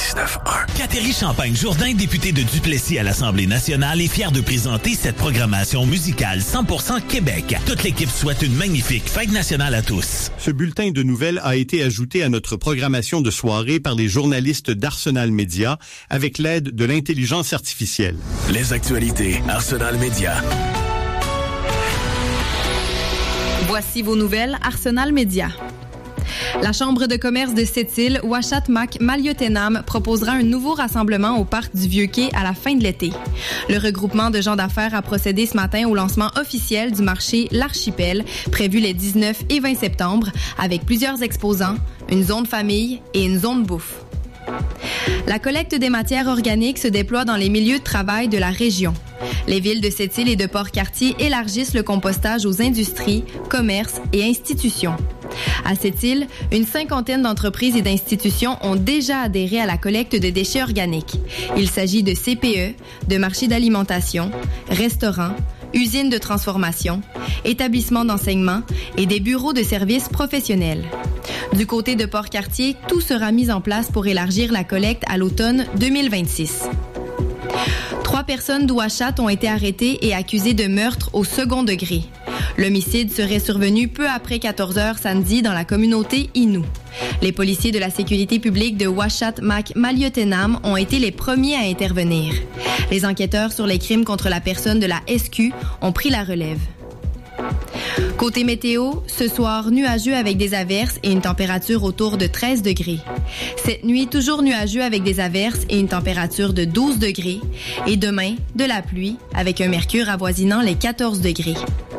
99.1. Catherine Champagne-Jourdain, députée de Duplessis à l'Assemblée nationale, est fière de présenter cette programmation musicale 100% Québec. Toute l'équipe souhaite une magnifique fête nationale à tous. Ce bulletin de nouvelles a été ajouté à notre programmation de soirée par les journalistes d'Arsenal Média avec l'aide de l'intelligence artificielle. Les actualités Arsenal Média. Voici vos nouvelles Arsenal Média. La Chambre de commerce de Sept-Îles, Ouachat Mac Maliotenam, proposera un nouveau rassemblement au parc du Vieux-Quai à la fin de l'été. Le regroupement de gens d'affaires a procédé ce matin au lancement officiel du marché L'Archipel, prévu les 19 et 20 septembre, avec plusieurs exposants, une zone famille et une zone bouffe. La collecte des matières organiques se déploie dans les milieux de travail de la région. Les villes de Sept-Îles et de Port-Cartier élargissent le compostage aux industries, commerces et institutions. À Sept-Îles, une 50aine d'entreprises et d'institutions ont déjà adhéré à la collecte de déchets organiques. Il s'agit de CPE, de marchés d'alimentation, restaurants, usines de transformation, établissements d'enseignement et des bureaux de services professionnels. Du côté de Port-Cartier, tout sera mis en place pour élargir la collecte à l'automne 2026. 3 personnes d'Ouachat ont été arrêtées et accusées de meurtre au second degré. L'homicide serait survenu peu après 14 heures samedi dans la communauté Innu. Les policiers de la sécurité publique de Ouachat Mac Maliotenam ont été les premiers à intervenir. Les enquêteurs sur les crimes contre la personne de la SQ ont pris la relève. Côté météo, ce soir, nuageux avec des averses et une température autour de 13 degrés. Cette nuit, toujours nuageux avec des averses et une température de 12 degrés. Et demain, de la pluie avec un mercure avoisinant les 14 degrés.